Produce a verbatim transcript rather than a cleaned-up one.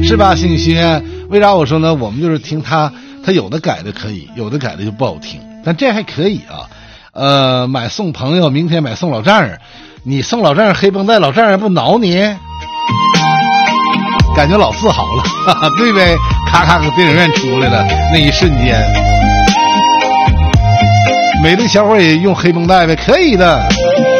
是吧？星星，为啥我说呢？我们就是听他，他有的改的可以，有的改的就不好听，但这还可以啊。呃，买送朋友，明天买送老丈人，你送老丈人黑绷带，老丈人不挠你，感觉老自豪了，哈哈，对呗？咔咔从电影院出来了，那一瞬间，美丽小伙也用黑绷带呗，可以的。